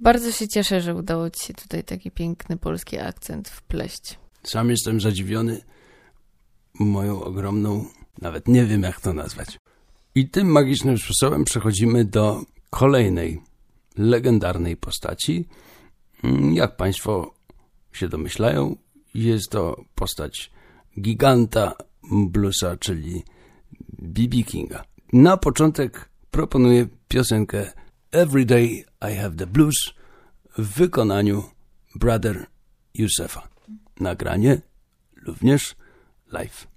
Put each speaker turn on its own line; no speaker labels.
Bardzo się cieszę, że udało ci się tutaj taki piękny polski akcent wpleść.
Sam jestem zadziwiony moją ogromną, nawet nie wiem jak to nazwać. I tym magicznym sposobem przechodzimy do kolejnej legendarnej postaci. Jak Państwo się domyślają, jest to postać giganta bluesa, czyli B.B. Kinga. Na początek proponuję piosenkę Every Day I Have the Blues w wykonaniu Brother Youssefa. Nagranie również live.